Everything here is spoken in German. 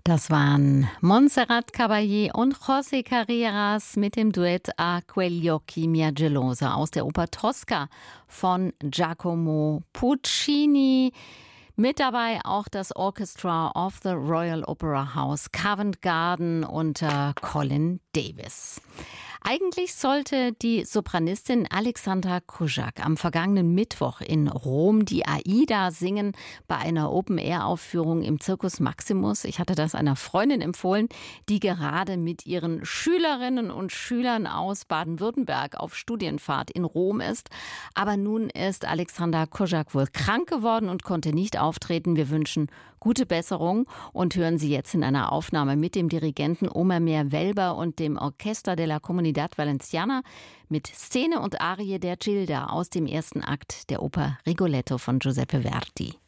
Das waren Montserrat Caballé und José Carreras mit dem Duett A quegli occhi mia gelosa aus der Oper Tosca von Giacomo Puccini. Mit dabei auch das Orchestra of the Royal Opera House Covent Garden unter Colin Davis. Eigentlich sollte die Sopranistin Alexandra Kujak am vergangenen Mittwoch in Rom die Aida singen bei einer Open-Air-Aufführung im Circus Maximus. Ich hatte das einer Freundin empfohlen, die gerade mit ihren Schülerinnen und Schülern aus Baden-Württemberg auf Studienfahrt in Rom ist. Aber nun ist Alexandra Kujak wohl krank geworden und konnte nicht auftreten. Wir wünschen gute Besserung und hören Sie jetzt in einer Aufnahme mit dem Dirigenten Omermeer Welber und dem Orchester de la Comunidad Valenciana mit Szene und Arie der Gilda aus dem ersten Akt der Oper Rigoletto von Giuseppe Verdi.